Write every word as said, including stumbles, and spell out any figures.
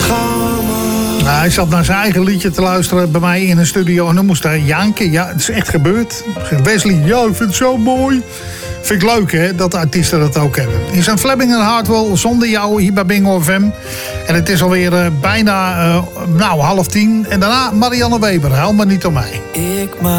Nou, hij zat naar zijn eigen liedje te luisteren bij mij in een studio en dan moest hij janken. Ja, het is echt gebeurd. Wesley, ja, ik vind het zo mooi. Vind ik leuk, hè, dat de artiesten dat ook hebben. Hier zijn Fleming en Hardwell zonder jou hier bij Bingo F M. En het is alweer uh, bijna uh, nou, half tien. En daarna Marianne Weber, huil maar niet om mij. Ik maak